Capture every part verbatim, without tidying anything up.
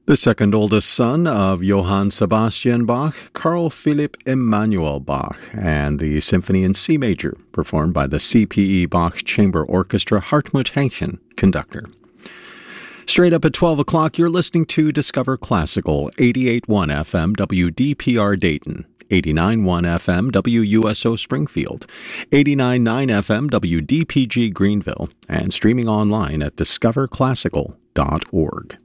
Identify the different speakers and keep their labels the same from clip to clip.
Speaker 1: The second oldest son of Johann Sebastian Bach, Carl Philipp Emanuel Bach, and the Symphony in C major, performed by the C P E Bach Chamber Orchestra, Hartmut Henschen, conductor. Straight up at twelve o'clock, you're listening to Discover Classical, eighty-eight point one F M W D P R Dayton, eighty-nine point one F M W U S O Springfield, eighty-nine point nine F M W D P G Greenville, and streaming online at discover classical dot org.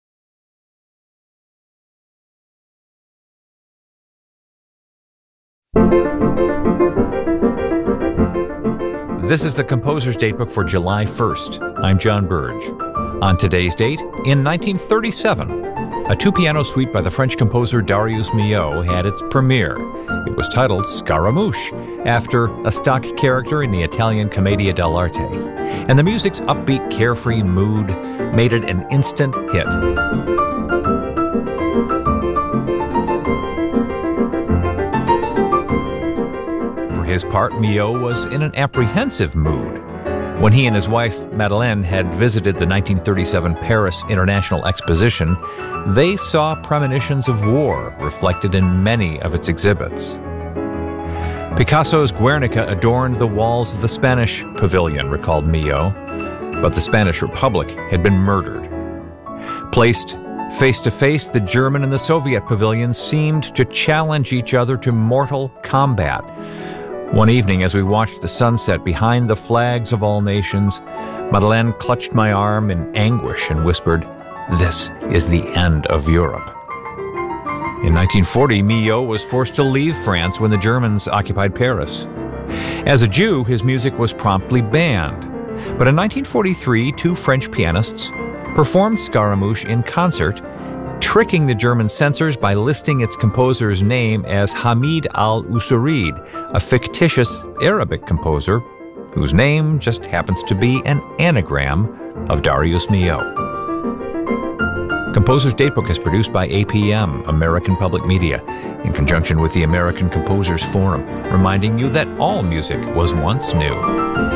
Speaker 2: This is the Composer's Datebook for July first. I'm John Burge. On today's date, in nineteen thirty-seven, a two-piano suite by the French composer Darius Milhaud had its premiere. It was titled Scaramouche, after a stock character in the Italian Commedia dell'arte, and the music's upbeat, carefree mood made it an instant hit. His part, Milhaud was in an apprehensive mood. When he and his wife, Madeleine, had visited the nineteen thirty-seven Paris International Exposition, they saw premonitions of war reflected in many of its exhibits. Picasso's Guernica adorned the walls of the Spanish pavilion, recalled Milhaud, but the Spanish Republic had been murdered. Placed face to face, the German and the Soviet pavilions seemed to challenge each other to mortal combat. One evening, as we watched the sunset behind the flags of all nations, Madeleine clutched my arm in anguish and whispered, "This is the end of Europe." In nineteen forty, Milhaud was forced to leave France when the Germans occupied Paris. As a Jew, his music was promptly banned. But in nineteen forty-three, two French pianists performed Scaramouche in concert, tricking the German censors by listing its composer's name as Hamid al-Usurid, a fictitious Arabic composer whose name just happens to be an anagram of Darius Milhaud. Composer's Datebook is produced by A P M, American Public Media, in conjunction with the American Composers Forum, reminding you that all music was once new.